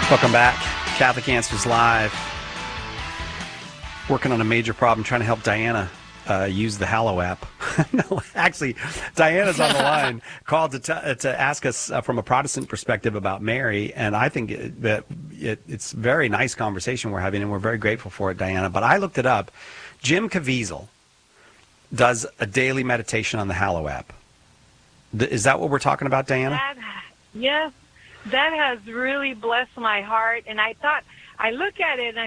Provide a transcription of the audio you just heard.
Welcome back. Catholic Answers Live. Working on a major problem, trying to help Diana use the Hallow app. No, actually, Diana's on the line, called to ask us from a Protestant perspective about Mary, and I think it's a very nice conversation we're having, and we're very grateful for it, Diana. But I looked it up. Jim Caviezel does a daily meditation on the Hallow app. Is that what we're talking about, Diana? Yes, that has really blessed my heart, and I look at it and